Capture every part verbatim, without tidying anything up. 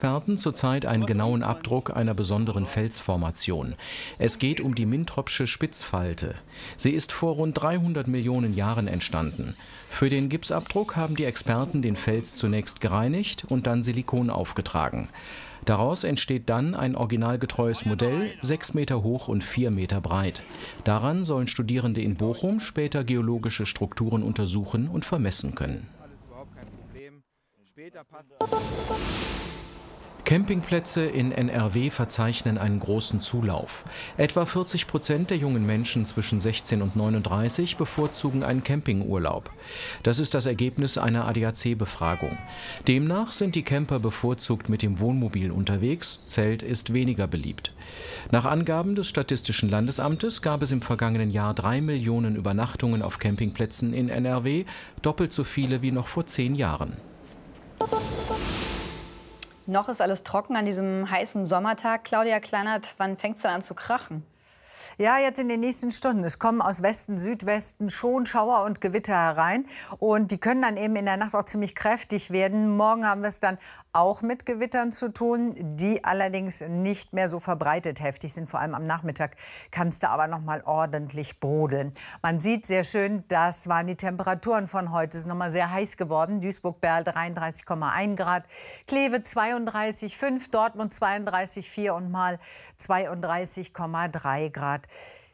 Experten zurzeit einen genauen Abdruck einer besonderen Felsformation. Es geht um die Mintropsche Spitzfalte. Sie ist vor rund dreihundert Millionen Jahren entstanden. Für den Gipsabdruck haben die Experten den Fels zunächst gereinigt und dann Silikon aufgetragen. Daraus entsteht dann ein originalgetreues Modell, sechs Meter hoch und vier Meter breit. Daran sollen Studierende in Bochum später geologische Strukturen untersuchen und vermessen können. Campingplätze in N R W verzeichnen einen großen Zulauf. Etwa vierzig Prozent der jungen Menschen zwischen sechzehn und neununddreißig bevorzugen einen Campingurlaub. Das ist das Ergebnis einer A D A C-Befragung. Demnach sind die Camper bevorzugt mit dem Wohnmobil unterwegs, Zelt ist weniger beliebt. Nach Angaben des Statistischen Landesamtes gab es im vergangenen Jahr drei Millionen Übernachtungen auf Campingplätzen in N R W, doppelt so viele wie noch vor zehn Jahren. Noch ist alles trocken an diesem heißen Sommertag. Claudia Kleinert, wann fängt es denn an zu krachen? Ja, jetzt in den nächsten Stunden. Es kommen aus Westen, Südwesten schon Schauer und Gewitter herein. Und die können dann eben in der Nacht auch ziemlich kräftig werden. Morgen haben wir es dann auch mit Gewittern zu tun, die allerdings nicht mehr so verbreitet heftig sind. Vor allem am Nachmittag kann es da aber noch mal ordentlich brodeln. Man sieht sehr schön, das waren die Temperaturen von heute. Es ist noch mal sehr heiß geworden. Duisburg-Berl dreiunddreißig Komma eins Grad, Kleve zweiunddreißig Komma fünf, Dortmund zweiunddreißig Komma vier und Marl zweiunddreißig Komma drei Grad.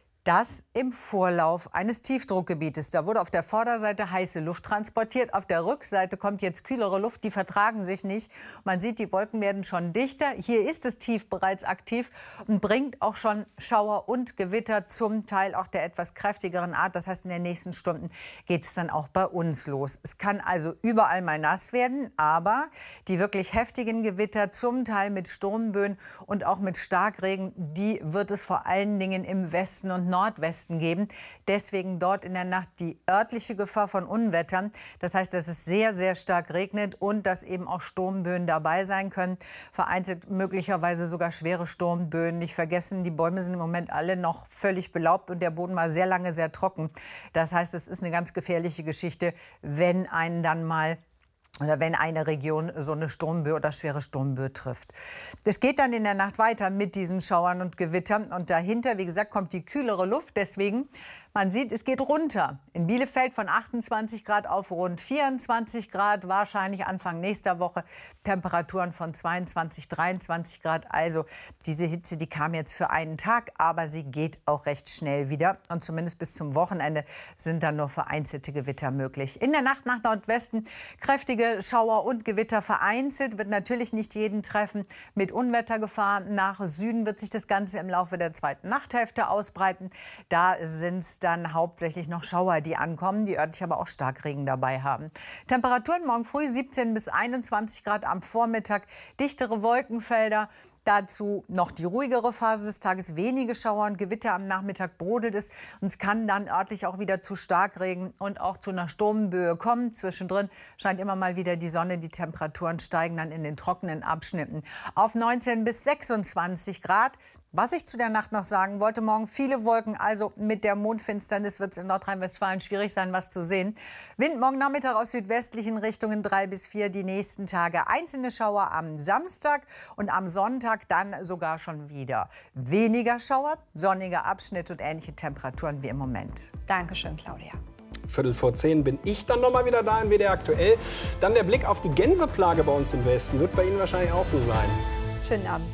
Das im Vorlauf eines Tiefdruckgebietes. Da wurde auf der Vorderseite heiße Luft transportiert. Auf der Rückseite kommt jetzt kühlere Luft. Die vertragen sich nicht. Man sieht, die Wolken werden schon dichter. Hier ist das Tief bereits aktiv und bringt auch schon Schauer und Gewitter, zum Teil auch der etwas kräftigeren Art. Das heißt, in den nächsten Stunden geht es dann auch bei uns los. Es kann also überall mal nass werden, aber die wirklich heftigen Gewitter, zum Teil mit Sturmböen und auch mit Starkregen, die wird es vor allen Dingen im Westen und Norden Nordwesten geben. Deswegen dort in der Nacht die örtliche Gefahr von Unwettern. Das heißt, dass es sehr, sehr stark regnet und dass eben auch Sturmböen dabei sein können. Vereinzelt möglicherweise sogar schwere Sturmböen. Nicht vergessen, die Bäume sind im Moment alle noch völlig belaubt und der Boden war sehr lange sehr trocken. Das heißt, es ist eine ganz gefährliche Geschichte, wenn einen dann mal oder wenn eine Region so eine Sturmböe oder schwere Sturmböe trifft. Es geht dann in der Nacht weiter mit diesen Schauern und Gewittern. Und dahinter, wie gesagt, kommt die kühlere Luft. Deswegen, man sieht, es geht runter. In Bielefeld von achtundzwanzig Grad auf rund vierundzwanzig Grad. Wahrscheinlich Anfang nächster Woche Temperaturen von zweiundzwanzig, dreiundzwanzig Grad. Also diese Hitze, die kam jetzt für einen Tag, aber sie geht auch recht schnell wieder. Und zumindest bis zum Wochenende sind dann nur vereinzelte Gewitter möglich. In der Nacht nach Nordwesten kräftige Schauer und Gewitter vereinzelt, wird natürlich nicht jeden treffen. Mit Unwettergefahr nach Süden wird sich das Ganze im Laufe der zweiten Nachthälfte ausbreiten. Da sind es dann hauptsächlich noch Schauer, die ankommen, die örtlich aber auch Starkregen dabei haben. Temperaturen morgen früh siebzehn bis einundzwanzig Grad, am Vormittag dichtere Wolkenfelder. Dazu noch die ruhigere Phase des Tages, wenige Schauer und Gewitter. Am Nachmittag brodelt es und es kann dann örtlich auch wieder zu Starkregen und auch zu einer Sturmböe kommen. Zwischendrin scheint immer mal wieder die Sonne. Die Temperaturen steigen dann in den trockenen Abschnitten auf neunzehn bis sechsundzwanzig Grad. Was ich zu der Nacht noch sagen wollte, morgen viele Wolken, also mit der Mondfinsternis wird es in Nordrhein-Westfalen schwierig sein, was zu sehen. Wind morgen Nachmittag aus südwestlichen Richtungen drei bis vier, die nächsten Tage einzelne Schauer am Samstag und am Sonntag dann sogar schon wieder weniger Schauer, sonnige Abschnitte und ähnliche Temperaturen wie im Moment. Dankeschön, Claudia. Viertel vor zehn bin ich dann noch mal wieder da in W D R aktuell. Dann der Blick auf die Gänseplage bei uns im Westen. Wird bei Ihnen wahrscheinlich auch so sein. Schönen Abend.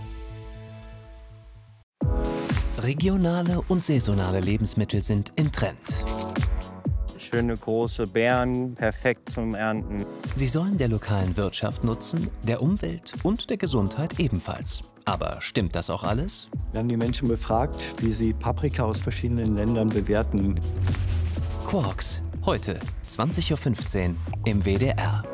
Regionale und saisonale Lebensmittel sind im Trend. Schöne große Beeren, perfekt zum Ernten. Sie sollen der lokalen Wirtschaft nutzen, der Umwelt und der Gesundheit ebenfalls. Aber stimmt das auch alles? Wir haben die Menschen befragt, wie sie Paprika aus verschiedenen Ländern bewerten. Quarks, heute zwanzig Uhr fünfzehn im W D R.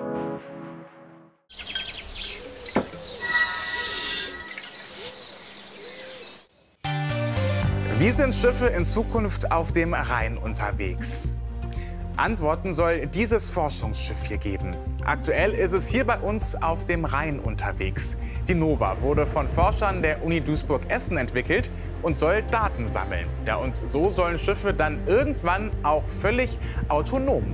Wie sind Schiffe in Zukunft auf dem Rhein unterwegs? Antworten soll dieses Forschungsschiff hier geben. Aktuell ist es hier bei uns auf dem Rhein unterwegs. Die Nova wurde von Forschern der Uni Duisburg-Essen entwickelt und soll Daten sammeln. Ja, und so sollen Schiffe dann irgendwann auch völlig autonom